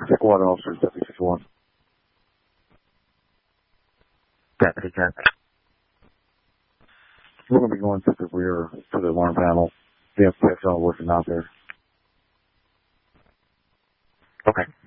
squad officers, Deputy 61. Deputy, check. We're going to be going to the rear to the alarm panel. The FPX all working out there. Okay.